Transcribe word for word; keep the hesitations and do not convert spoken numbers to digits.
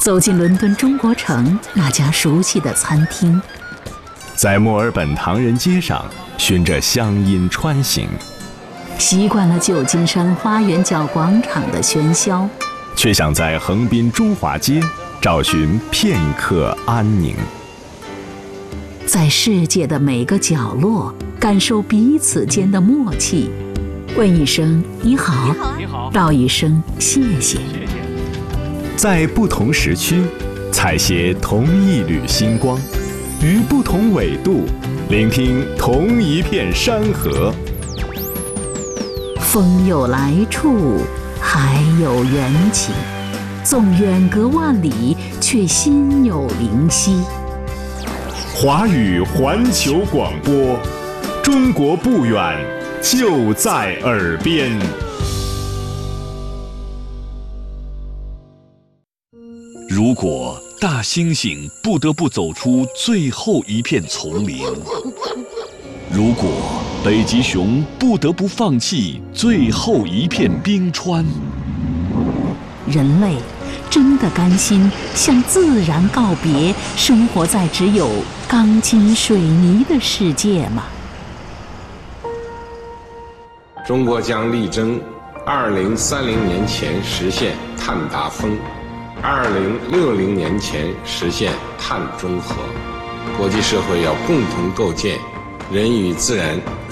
走进伦敦中国城那家熟悉的餐厅， 在墨尔本唐人街上循着乡音穿行， 习惯了旧金山花园角广场的喧嚣， 却想在横滨中华街找寻片刻安宁。 在世界的每个角落感受彼此间的默契，问一声你好， 你好， 道一声谢谢。 在不同时区采撷同一缕星光，于不同纬度聆听同一片山河。 风有来处，海有缘起，纵远隔万里，却心有灵犀。 华语环球广播，中国不远，就在耳边。 如果大猩猩不得不走出最后一片丛林，如果北极熊不得不放弃最后一片冰川， 人类真的甘心向自然告别，生活在只有钢筋水泥的世界吗？ 中国将力争二零三零年前实现碳达峰，二零六零年前实现碳中和。国际社会要共同构建人与自然